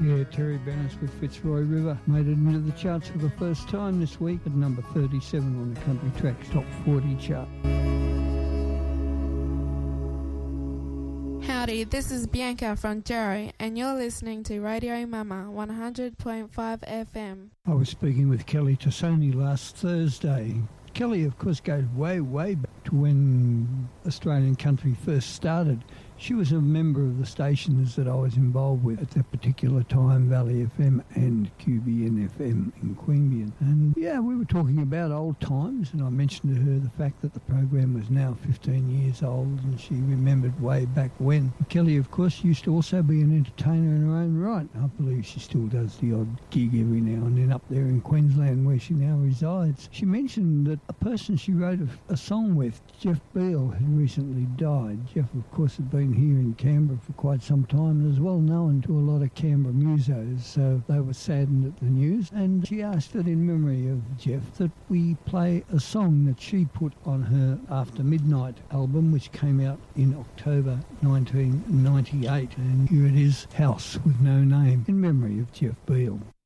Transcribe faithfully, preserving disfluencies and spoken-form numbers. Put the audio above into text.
Yeah, Terry Bennis with Fitzroy River made it into the charts for the first time this week at number thirty-seven on the Country Tracks Top forty chart. Howdy, this is Bianca from Jarrow, and you're listening to Radio Mama one hundred point five F M. I was speaking with Kelly Tassoni last Thursday. Kelly, of course, goes way, way back to when Australian country first started. She was a member of the stations that I was involved with at that particular time, Valley F M and Q B N F M in Queanbeyan. And yeah, we were talking about old times, and I mentioned to her the fact that the program was now fifteen years old, and she remembered way back when. Kelly, of course, used to also be an entertainer in her own right. I believe she still does the odd gig every now and then up there in Queensland where she now resides. She mentioned that a person she wrote a, a song with, Jeff Beale, had recently died. Jeff, of course, had been here in Canberra for quite some time and is well known to a lot of Canberra musos, so they were saddened at the news, and she asked that in memory of Jeff that we play a song that she put on her After Midnight album, which came out in October nineteen ninety-eight, and here it is, House with No Name, in memory of Jeff Beale.